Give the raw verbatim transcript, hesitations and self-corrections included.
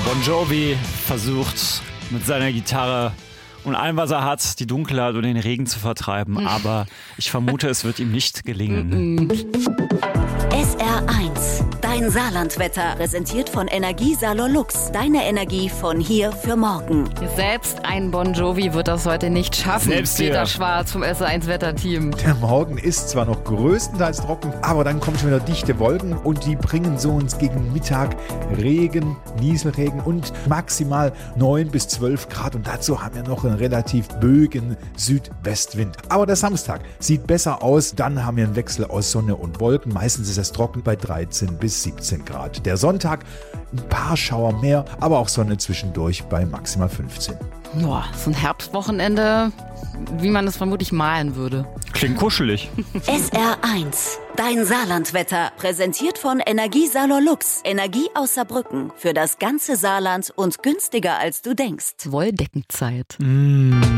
Bon Jovi versucht mit seiner Gitarre und allem, was er hat, die Dunkelheit und den Regen zu vertreiben. Aber ich vermute, es wird ihm nicht gelingen. S R eins, dein Saarlandwetter, präsentiert von Energiesalor Lux. Deine Energie von hier für morgen. Selbst ein Bon Jovi wird das heute nicht schaffen. Selbst Peter hier. Schwarz vom S R eins Wetterteam. Der Morgen ist zwar noch größtenteils trocken, aber dann kommen schon wieder dichte Wolken und die bringen so uns gegen Mittag Regen, Nieselregen und maximal neun bis zwölf Grad. Und dazu haben wir noch einen relativ böigen Südwestwind. Aber der Samstag sieht besser aus. Dann haben wir einen Wechsel aus Sonne und Wolken. Meistens ist es trocken bei dreizehn bis siebzehn Grad. Der Sonntag ein paar Schauer mehr, aber auch Sonne zwischendurch bei maximal fünfzehn. Boah, so ein Herbstwochenende, wie man es vermutlich malen würde. Klingt kuschelig. S R eins, dein Saarlandwetter, präsentiert von Energiesalor Lux. Energie aus Saarbrücken für das ganze Saarland und günstiger als du denkst. Wolldeckenzeit. Mm.